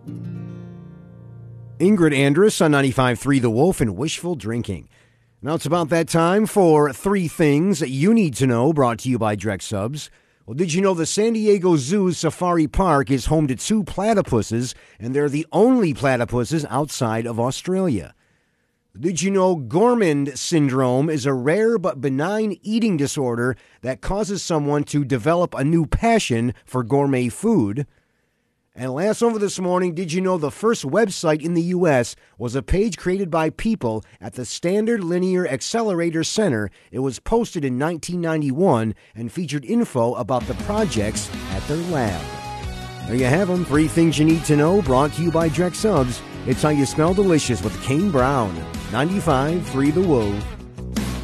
Ingrid Andress on 95.3 The Wolf and Wishful Drinking. Now it's about that time for 3 things that you need to know, brought to you by Drex Subs. Well, did you know the San Diego Zoo's Safari Park is home to 2 platypuses, and they're the only platypuses outside of Australia? Did you know Gorman syndrome is a rare but benign eating disorder that causes someone to develop a new passion for gourmet food? And last over this morning, did you know the first website in the U.S. was a page created by people at the Standard Linear Accelerator Center? It was posted in 1991 and featured info about the projects at their lab. There you have them, 3 things you need to know, brought to you by Drex Subs. It's how you smell delicious with Kane Brown. 95.3 The Wolf.